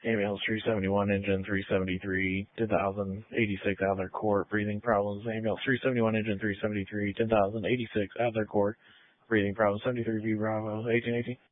Ambulance 371, engine 373, 10,086 Adler Court, breathing problems. Ambulance 371, engine 373, 10,086 Adler Court, breathing problems. 73 V Bravo, 1818.